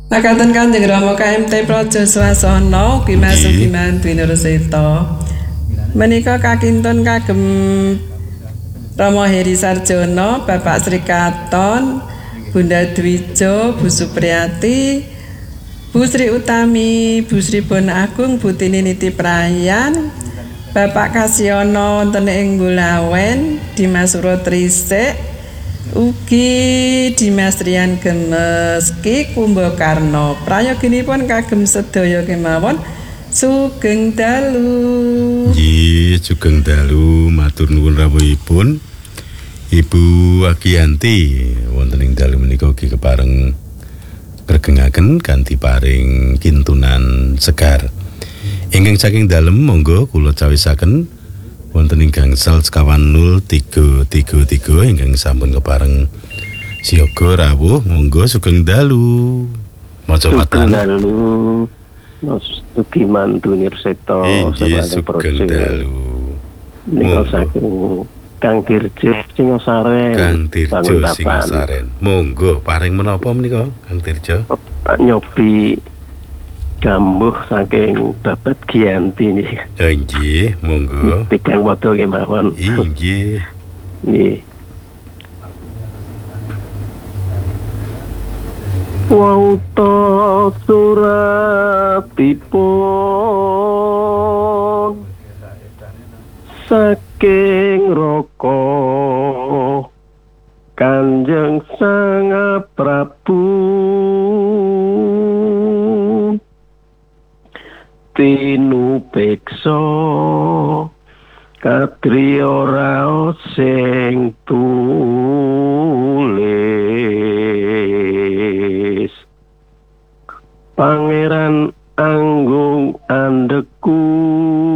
Makaten Kanjeng Rama KMT Praja Swasana ugi masugi mantu Nurseta. Menika kakintun kagem Rama Heri Sarjono, Bapak Sri Katon, Bunda Dwijo, Bu Supriyati, Bu Sri Utami, Bu Sri Bon Agung, Bu Tini Niti Prayan, Bapak Kasyono wonten ing Bulawen, Dimas Suro Trisik, ugi Dimas Rian Gemeski Kumbakarna. Prayoginipun kagem sedaya kemawon sugeng dalu. Nggih, sugeng dalu, matur nuwun rawuhipun Ibu Agiyanti wonten ing dalu menika ugi kepareng gregengaken kanthi paring kintunan segar. Ingkang saking dalem monggo kula cawisaken wonten ing gangsal sekawan 0333 ingkang sampun kepareng siaga rawuh monggo sugeng dalu. Maca patan. Dalu. Mugi mantu Nurseta sugeng dalu. Nika saking Kang Dirjo Singosaren. Kang Dirjo Singosaren. Monggo paring menapa menika Kang Dirjo? Nyobi gambuh saking Bapak Giyanti niki. Nggih, monggo. Tigang wada kemawon. Nggih. Nggih. Wauta suratipun saking Raka Kanjeng Sang Prabu tinupeksa katriya raos sing tulis Pangeran Anggung Andeku